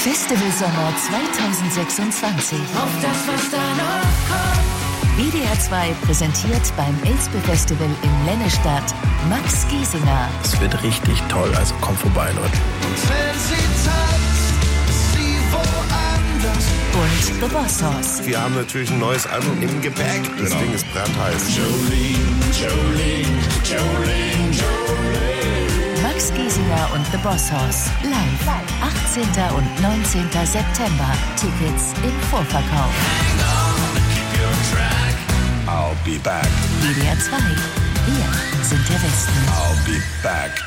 Festival Sommer 2026. Auf das, was da noch kommt. WDR 2 präsentiert beim Elspe Festival in Lennestadt Max Giesinger. Es wird richtig toll, also kommt vorbei, Leute. Und wenn sie tanzt, ist sie woanders. Und The Boss Hoss. Wir haben natürlich ein neues Album im Gepäck. Das Ding ist brandheiß. Jolene. Max Giesinger und The Boss Hoss. Live. 18. und 19. September. Tickets im Vorverkauf. I'll be back. WDR 2. Wir sind der Westen. I'll be back.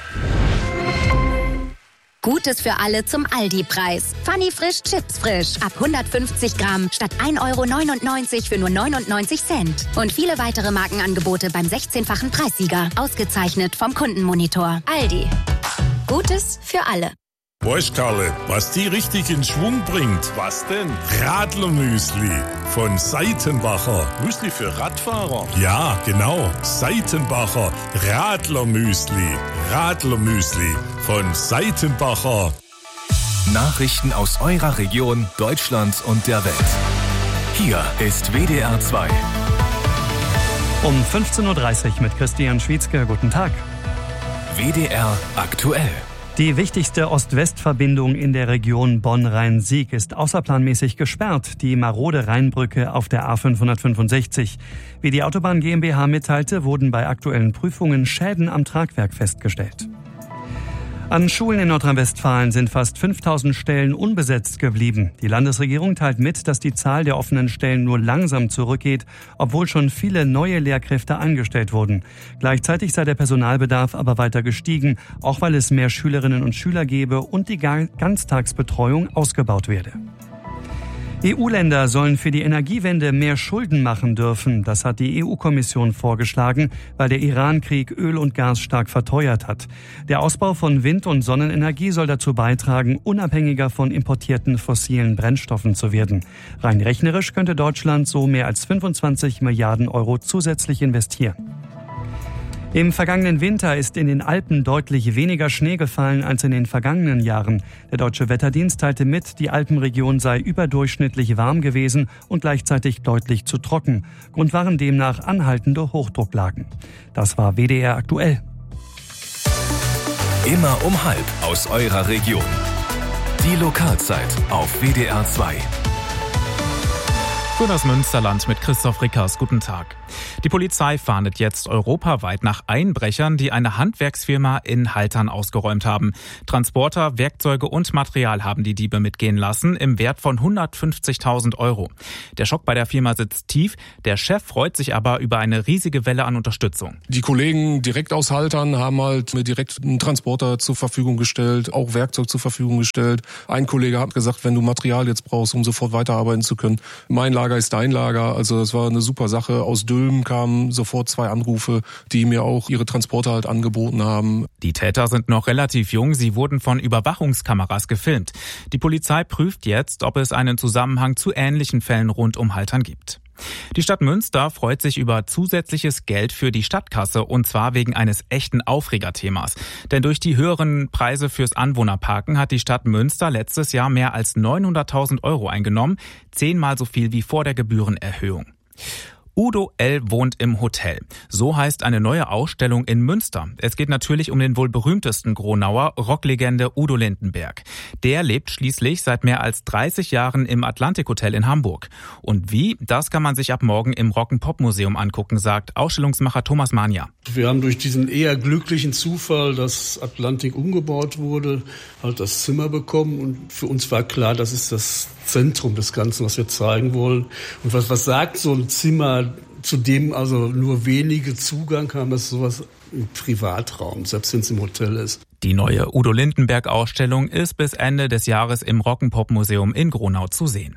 Gutes für alle zum Aldi-Preis. Funny frisch, Chips frisch. Ab 150 Gramm statt 1,99 € für nur 99 Cent. Und viele weitere Markenangebote beim 16-fachen Preissieger. Ausgezeichnet vom Kundenmonitor. Aldi. Gutes für alle. Weißt Karle, was die richtig in Schwung bringt? Was denn? Radlermüsli von Seitenbacher. Müsli für Radfahrer. Ja, genau. Seitenbacher Radlermüsli. Radlermüsli von Seitenbacher. Nachrichten aus eurer Region, Deutschland und der Welt. Hier ist WDR 2. Um 15.30 Uhr mit Christian Schwietzke. Guten Tag. WDR aktuell. Die wichtigste Ost-West-Verbindung in der Region Bonn-Rhein-Sieg ist außerplanmäßig gesperrt, die marode Rheinbrücke auf der A565. Wie die Autobahn GmbH mitteilte, wurden bei aktuellen Prüfungen Schäden am Tragwerk festgestellt. An Schulen in Nordrhein-Westfalen sind fast 5000 Stellen unbesetzt geblieben. Die Landesregierung teilt mit, dass die Zahl der offenen Stellen nur langsam zurückgeht, obwohl schon viele neue Lehrkräfte eingestellt wurden. Gleichzeitig sei der Personalbedarf aber weiter gestiegen, auch weil es mehr Schülerinnen und Schüler gebe und die Ganztagsbetreuung ausgebaut werde. EU-Länder sollen für die Energiewende mehr Schulden machen dürfen. Das hat die EU-Kommission vorgeschlagen, weil der Iran-Krieg Öl und Gas stark verteuert hat. Der Ausbau von Wind- und Sonnenenergie soll dazu beitragen, unabhängiger von importierten fossilen Brennstoffen zu werden. Rein rechnerisch könnte Deutschland so mehr als 25 Milliarden Euro zusätzlich investieren. Im vergangenen Winter ist in den Alpen deutlich weniger Schnee gefallen als in den vergangenen Jahren. Der Deutsche Wetterdienst teilte mit, die Alpenregion sei überdurchschnittlich warm gewesen und gleichzeitig deutlich zu trocken. Grund waren demnach anhaltende Hochdrucklagen. Das war WDR aktuell. Immer um 12:30 aus eurer Region. Die Lokalzeit auf WDR 2. Für das Münsterland mit Christoph Rickers. Guten Tag. Die Polizei fahndet jetzt europaweit nach Einbrechern, die eine Handwerksfirma in Haltern ausgeräumt haben. Transporter, Werkzeuge und Material haben die Diebe mitgehen lassen im Wert von 150.000 €. Der Schock bei der Firma sitzt tief. Der Chef freut sich aber über eine riesige Welle an Unterstützung. Die Kollegen direkt aus Haltern haben halt mir direkt einen Transporter zur Verfügung gestellt, auch Werkzeug zur Verfügung gestellt. Ein Kollege hat gesagt, wenn du Material jetzt brauchst, um sofort weiterarbeiten zu können, mein Lager ist dein Lager. Also das war eine super Sache. Aus Dülmen kamen sofort 2 Anrufe, die mir auch ihre Transporter halt angeboten haben. Die Täter sind noch relativ jung. Sie wurden von Überwachungskameras gefilmt. Die Polizei prüft jetzt, ob es einen Zusammenhang zu ähnlichen Fällen rund um Haltern gibt. Die Stadt Münster freut sich über zusätzliches Geld für die Stadtkasse und zwar wegen eines echten Aufregerthemas. Denn durch die höheren Preise fürs Anwohnerparken hat die Stadt Münster letztes Jahr mehr als 900.000 € eingenommen, 10-mal so viel wie vor der Gebührenerhöhung. Udo L. wohnt im Hotel. So heißt eine neue Ausstellung in Münster. Es geht natürlich um den wohl berühmtesten Gronauer, Rocklegende Udo Lindenberg. Der lebt schließlich seit mehr als 30 Jahren im Atlantik Hotel in Hamburg. Und wie, das kann man sich ab morgen im Rock'n'Pop-Museum angucken, sagt Ausstellungsmacher Thomas Mania. Wir haben durch diesen eher glücklichen Zufall, dass Atlantik umgebaut wurde, halt das Zimmer bekommen. Und für uns war klar, das ist das Zentrum des Ganzen, was wir zeigen wollen. Und was sagt so ein Zimmer, zu dem also nur wenige Zugang haben, das ist sowas im Privatraum, selbst wenn es im Hotel ist. Die neue Udo Lindenberg-Ausstellung ist bis Ende des Jahres im Rock'n'Pop-Museum in Gronau zu sehen.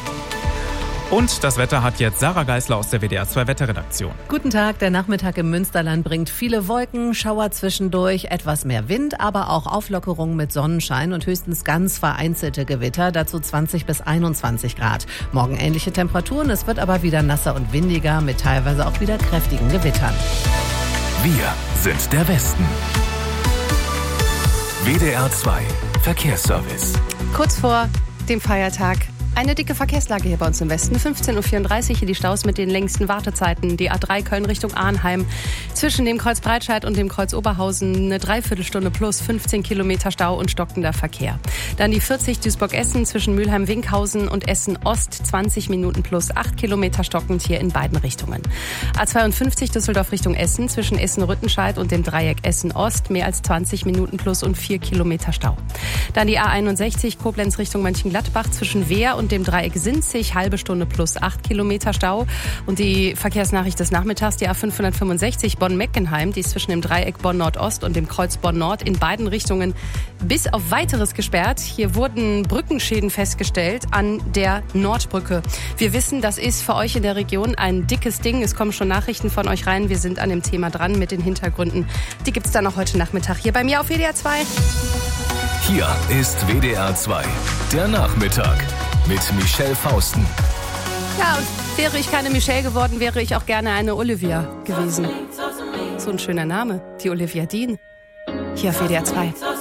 Und das Wetter hat jetzt Sarah Geisler aus der WDR 2 Wetterredaktion. Guten Tag, der Nachmittag im Münsterland bringt viele Wolken, Schauer zwischendurch, etwas mehr Wind, aber auch Auflockerung mit Sonnenschein und höchstens ganz vereinzelte Gewitter, dazu 20 bis 21 Grad. Morgen ähnliche Temperaturen, es wird aber wieder nasser und windiger mit teilweise auch wieder kräftigen Gewittern. Wir sind der Westen. WDR 2 Verkehrsservice. Kurz vor dem Feiertag. Eine dicke Verkehrslage hier bei uns im Westen. 15.34 Uhr hier die Staus mit den längsten Wartezeiten. Die A3 Köln Richtung Arnheim. Zwischen dem Kreuz Breitscheid und dem Kreuz Oberhausen eine Dreiviertelstunde plus 15 Kilometer Stau und stockender Verkehr. Dann die 40 Duisburg-Essen zwischen Mülheim-Winkhausen und Essen-Ost. 20 Minuten plus 8 Kilometer stockend hier in beiden Richtungen. A52 Düsseldorf Richtung Essen zwischen Essen-Rüttenscheid und dem Dreieck Essen-Ost. Mehr als 20 Minuten plus und 4 Kilometer Stau. Dann die A61 Koblenz Richtung Mönchengladbach zwischen Wehr und dem Dreieck Sinzig, halbe Stunde plus 8 Kilometer Stau. Und die Verkehrsnachricht des Nachmittags, die A565 Bonn-Meckenheim, die ist zwischen dem Dreieck Bonn-Nordost und dem Kreuz Bonn-Nord in beiden Richtungen bis auf Weiteres gesperrt. Hier wurden Brückenschäden festgestellt an der Nordbrücke. Wir wissen, das ist für euch in der Region ein dickes Ding. Es kommen schon Nachrichten von euch rein. Wir sind an dem Thema dran mit den Hintergründen. Die gibt's dann auch heute Nachmittag hier bei mir auf WDR 2. Hier ist WDR 2, der Nachmittag mit Michelle Fausten. Ja, und wäre ich keine Michelle geworden, wäre ich auch gerne eine Olivia gewesen. So ein schöner Name, die Olivia Dean. Hier auf WDR 2.